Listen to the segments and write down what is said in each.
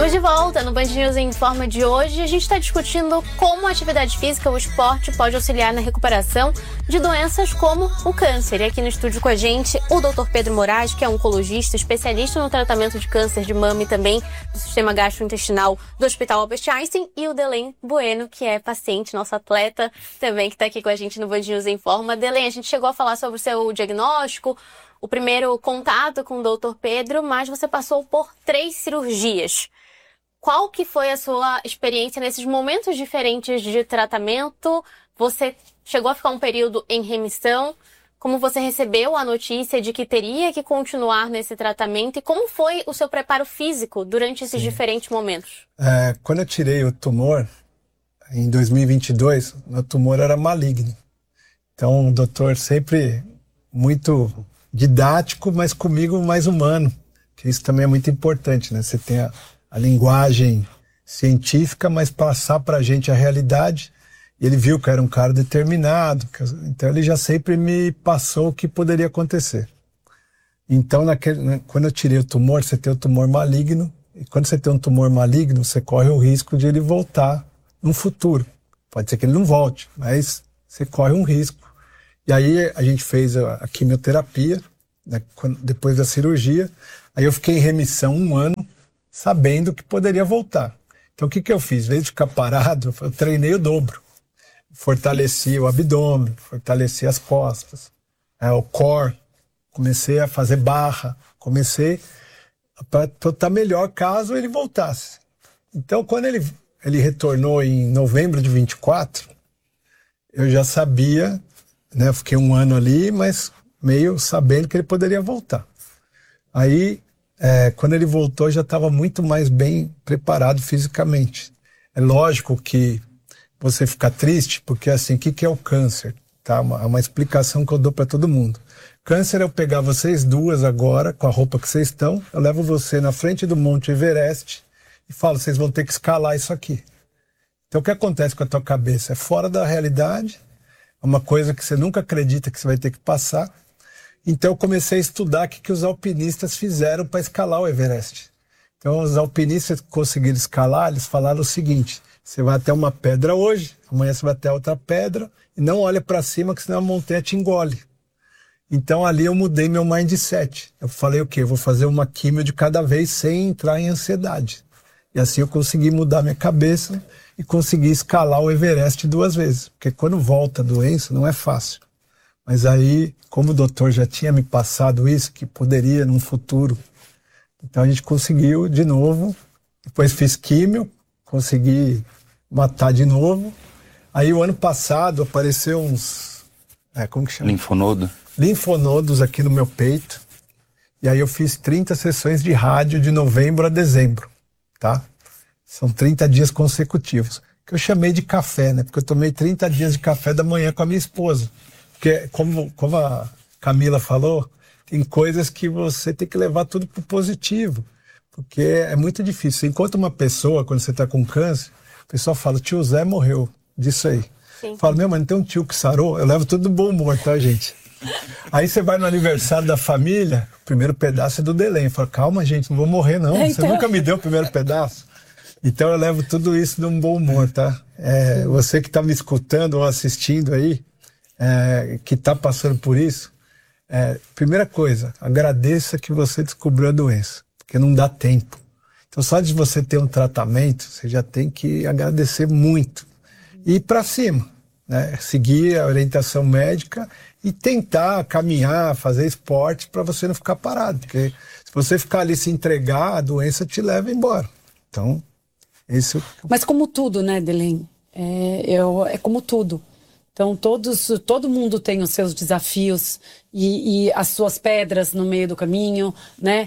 Estamos de volta no Band News Informa de hoje. A gente está discutindo como a atividade física, o esporte, pode auxiliar na recuperação de doenças como o câncer. E aqui no estúdio com a gente o Dr. Pedro Moraes, que é oncologista, especialista no tratamento de câncer de mama e também do sistema gastrointestinal do Hospital Albert Einstein, e o Delen Bueno, que é paciente, nosso atleta também, que está aqui com a gente no Band News Informa. Delen, a gente chegou a falar sobre o seu diagnóstico, o primeiro contato com o Dr. Pedro, mas você passou por 3 cirurgias. Qual que foi a sua experiência nesses momentos diferentes de tratamento? Você chegou a ficar um período em remissão? Como você recebeu a notícia de que teria que continuar nesse tratamento? E como foi o seu preparo físico durante esses diferentes momentos? Quando eu tirei o tumor, em 2022, meu tumor era maligno. Então o doutor sempre muito didático, mas comigo mais humano, que isso também é muito importante, né? Você tem a linguagem científica, mas passar pra gente a realidade. E ele viu que eu era um cara determinado, então ele já sempre me passou o que poderia acontecer. Então, quando eu tirei o tumor, você tem o tumor maligno, e quando você tem um tumor maligno, você corre o risco de ele voltar no futuro. Pode ser que ele não volte, mas você corre um risco. E aí a gente fez a quimioterapia, né, depois da cirurgia. Aí eu fiquei em remissão 1 ano, sabendo que poderia voltar. Então o que eu fiz? Em vez de ficar parado, eu treinei o dobro. Fortaleci o abdômen, fortaleci as costas, o core. Comecei a fazer barra, comecei para estar melhor caso ele voltasse. Então quando ele retornou em novembro de 24, eu já sabia, né, eu fiquei 1 ano ali, mas meio sabendo que ele poderia voltar. Aí, quando ele voltou, eu já estava muito mais bem preparado fisicamente. É lógico que você fica triste, porque assim, o que é o câncer? Tá? Uma explicação que eu dou para todo mundo. Câncer é eu pegar vocês duas agora, com a roupa que vocês estão, eu levo você na frente do Monte Everest e falo, vocês vão ter que escalar isso aqui. Então o que acontece com a tua cabeça? É fora da realidade, é uma coisa que você nunca acredita que você vai ter que passar. Então eu comecei a estudar o que os alpinistas fizeram para escalar o Everest. Então os alpinistas que conseguiram escalar, eles falaram o seguinte, você vai até uma pedra hoje, amanhã você vai até outra pedra, e não olha para cima, que senão a montanha te engole. Então ali eu mudei meu mindset. Eu falei o quê? Eu vou fazer uma químio de cada vez sem entrar em ansiedade. E assim eu consegui mudar minha cabeça e consegui escalar o Everest 2 vezes. Porque quando volta a doença não é fácil. Mas aí, como o doutor já tinha me passado isso, que poderia num futuro, então a gente conseguiu de novo. Depois fiz químio, consegui matar de novo. Aí o ano passado apareceu uns... como que chama? Linfonodos aqui no meu peito. E aí eu fiz 30 sessões de rádio de novembro a dezembro, tá? São 30 dias consecutivos. Que eu chamei de café, né? Porque eu tomei 30 dias de café da manhã com a minha esposa. Porque, como a Camila falou, tem coisas que você tem que levar tudo pro positivo. Porque é muito difícil. Você encontra uma pessoa, quando você tá com câncer, a pessoa fala, tio Zé morreu disso aí. Sim. Fala, mas não tem um tio que sarou? Eu levo tudo do bom humor, tá, gente? Aí você vai no aniversário da família, o primeiro pedaço é do Delen. Fala, calma, gente, não vou morrer, não. Você nunca me deu o primeiro pedaço. Então eu levo tudo isso de um bom humor, tá? Você que tá me escutando ou assistindo aí, que tá passando por isso, primeira coisa, agradeça que você descobriu a doença, porque não dá tempo. Então só de você ter um tratamento, você já tem que agradecer muito. E ir pra cima, né? Seguir a orientação médica e tentar caminhar, fazer esporte para você não ficar parado. Porque se você ficar ali se entregar, a doença te leva embora. Então, isso... Mas como tudo, né, Delen? É como tudo. Então, todo mundo tem os seus desafios e as suas pedras no meio do caminho, né?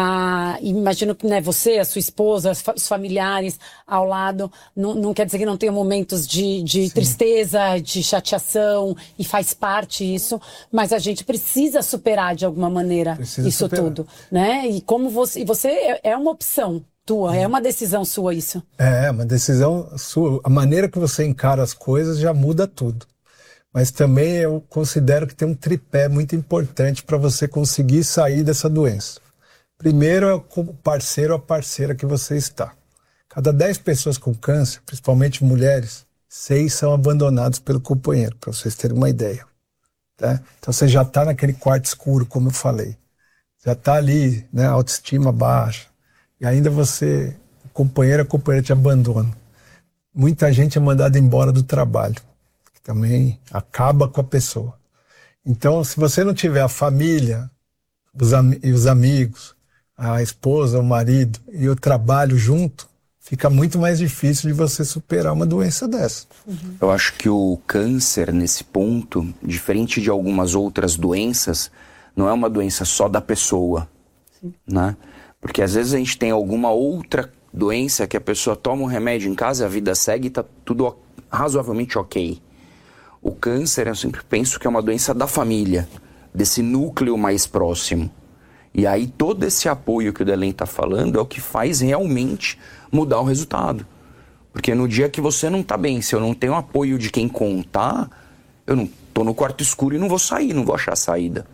Imagino que, né, você, a sua esposa, os familiares ao lado, não quer dizer que não tenha momentos de tristeza, de chateação, e faz parte isso, mas a gente precisa superar de alguma maneira isso tudo, né? E como você é uma opção tua, é uma decisão sua isso. É uma decisão sua. A maneira que você encara as coisas já muda tudo. Mas também eu considero que tem um tripé muito importante para você conseguir sair dessa doença. Primeiro é o parceiro ou a parceira que você está. Cada 10 pessoas com câncer, principalmente mulheres, 6 são abandonados pelo companheiro, para vocês terem uma ideia. Tá? Então você já está naquele quarto escuro, como eu falei. Já está ali, né, autoestima baixa. E ainda a companheira te abandona. Muita gente é mandada embora do trabalho, que também acaba com a pessoa. Então, se você não tiver a família, os amigos, a esposa, o marido e o trabalho junto, fica muito mais difícil de você superar uma doença dessa. Eu acho que o câncer, nesse ponto, diferente de algumas outras doenças, não é uma doença só da pessoa, né? Porque às vezes a gente tem alguma outra doença que a pessoa toma um remédio em casa, a vida segue e tá tudo razoavelmente ok. O câncer, eu sempre penso que é uma doença da família, desse núcleo mais próximo. E aí todo esse apoio que o Delen está falando é o que faz realmente mudar o resultado. Porque no dia que você não está bem, se eu não tenho apoio de quem contar, eu não estou no quarto escuro e não vou sair, não vou achar saída.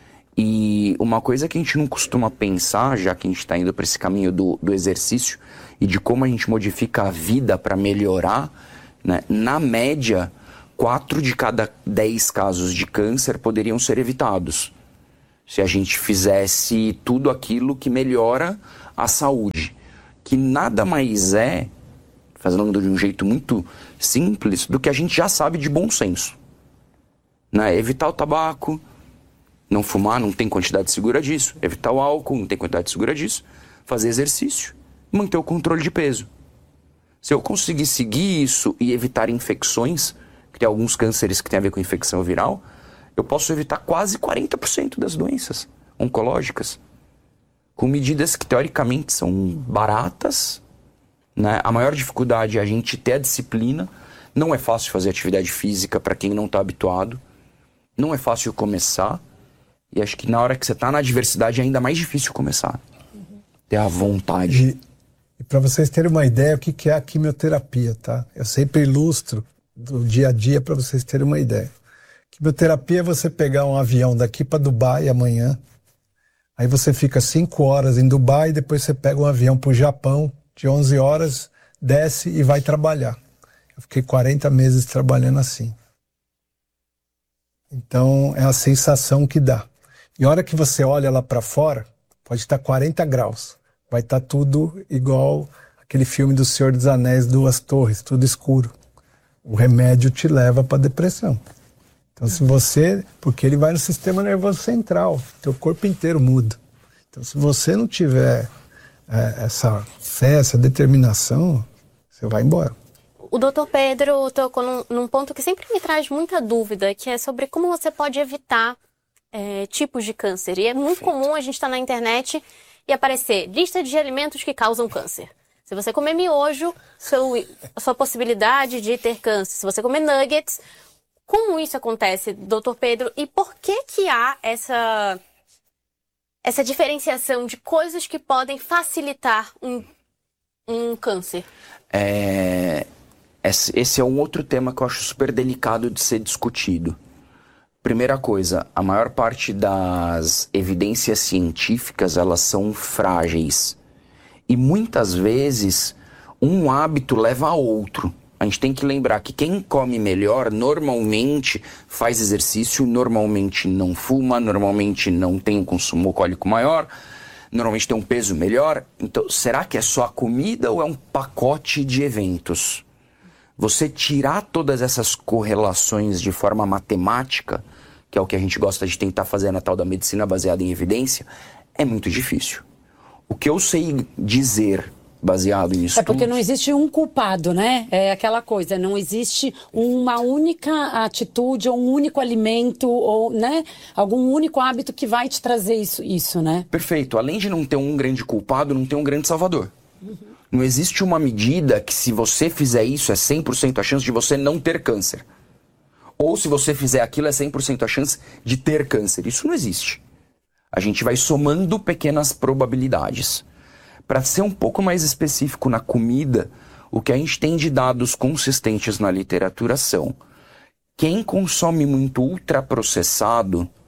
E uma coisa que a gente não costuma pensar, já que a gente está indo para esse caminho do exercício e de como a gente modifica a vida para melhorar, né? Na média, 4 de cada 10 casos de câncer poderiam ser evitados se a gente fizesse tudo aquilo que melhora a saúde, que nada mais é, fazendo de um jeito muito simples, do que a gente já sabe de bom senso, né? Evitar o tabaco, não fumar, não tem quantidade segura disso. Evitar o álcool, não tem quantidade segura disso. Fazer exercício, manter o controle de peso. Se eu conseguir seguir isso e evitar infecções, que tem alguns cânceres que tem a ver com infecção viral, eu posso evitar quase 40% das doenças oncológicas, com medidas que teoricamente são baratas, né? A maior dificuldade é a gente ter a disciplina. Não é fácil fazer atividade física para quem não está habituado. Não é fácil começar. E acho que na hora que você está na adversidade é ainda mais difícil começar. Ter a vontade. E para vocês terem uma ideia o que é a quimioterapia, tá? Eu sempre ilustro do dia a dia para vocês terem uma ideia. Quimioterapia é você pegar um avião daqui para Dubai amanhã, aí você fica 5 horas em Dubai, depois você pega um avião para o Japão de 11 horas, desce e vai trabalhar. Eu fiquei 40 meses trabalhando assim. Então é a sensação que dá. E a hora que você olha lá para fora, pode estar 40 graus. Vai estar tudo igual aquele filme do Senhor dos Anéis, 2 torres, tudo escuro. O remédio te leva para depressão. Então se você... Porque ele vai no sistema nervoso central. Teu corpo inteiro muda. Então se você não tiver essa fé, essa determinação, você vai embora. O doutor Pedro tocou num ponto que sempre me traz muita dúvida, que é sobre como você pode evitar tipos de câncer. E é muito comum a gente estar na internet e aparecer lista de alimentos que causam câncer. Se você comer miojo, a sua possibilidade de ter câncer. Se você comer nuggets, como isso acontece, doutor Pedro? E por que há essa diferenciação de coisas que podem facilitar um câncer? Esse é um outro tema que eu acho super delicado de ser discutido. Primeira coisa, a maior parte das evidências científicas, elas são frágeis. E muitas vezes, um hábito leva a outro. A gente tem que lembrar que quem come melhor, normalmente faz exercício, normalmente não fuma, normalmente não tem um consumo alcoólico maior, normalmente tem um peso melhor. Então, será que é só a comida ou é um pacote de eventos? Você tirar todas essas correlações de forma matemática, que é o que a gente gosta de tentar fazer na tal da medicina baseada em evidência, é muito difícil. O que eu sei dizer baseado em estudos... porque não existe um culpado, né? É aquela coisa, não existe uma única atitude ou um único alimento ou, né? Algum único hábito que vai te trazer isso, né? Perfeito. Além de não ter um grande culpado, não tem um grande salvador. Não existe uma medida que se você fizer isso é 100% a chance de você não ter câncer. Ou se você fizer aquilo é 100% a chance de ter câncer. Isso não existe. A gente vai somando pequenas probabilidades. Para ser um pouco mais específico na comida, o que a gente tem de dados consistentes na literatura são: quem consome muito ultraprocessado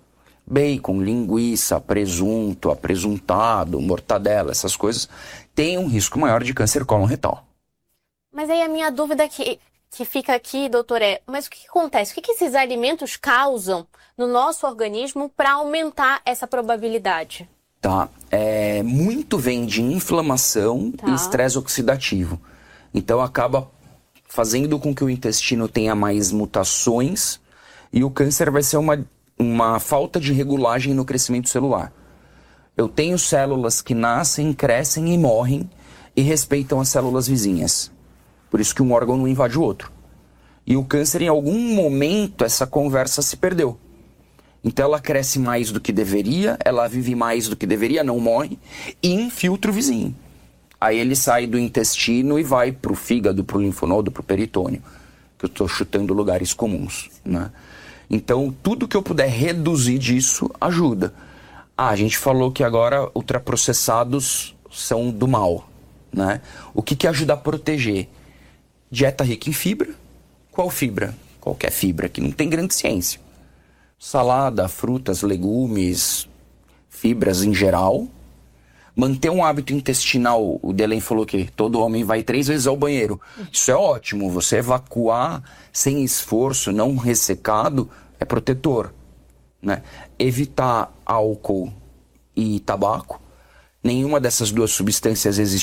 bacon, linguiça, presunto, apresuntado, mortadela, essas coisas, têm um risco maior de câncer cólon retal. Mas aí a minha dúvida que fica aqui, doutor, mas o que acontece? O que esses alimentos causam no nosso organismo para aumentar essa probabilidade? Tá, muito vem de inflamação e estresse oxidativo. Então acaba fazendo com que o intestino tenha mais mutações e o câncer vai ser uma falta de regulagem no crescimento celular. Eu tenho células que nascem, crescem e morrem e respeitam as células vizinhas. Por isso que um órgão não invade o outro. E o câncer, em algum momento, essa conversa se perdeu. Então ela cresce mais do que deveria, ela vive mais do que deveria, não morre, e infiltra o vizinho. Aí ele sai do intestino e vai pro fígado, pro linfonodo, pro peritônio. Que eu estou chutando lugares comuns, né? Então, tudo que eu puder reduzir disso, ajuda. A gente falou que agora ultraprocessados são do mal, né? O que ajuda a proteger? Dieta rica em fibra. Qual fibra? Qualquer fibra, que não tem grande ciência. Salada, frutas, legumes, fibras em geral. Manter um hábito intestinal, o Delen falou que todo homem vai 3 vezes ao banheiro. Isso é ótimo, você evacuar sem esforço, não ressecado, é protetor, né? Evitar álcool e tabaco. Nenhuma dessas duas substâncias existe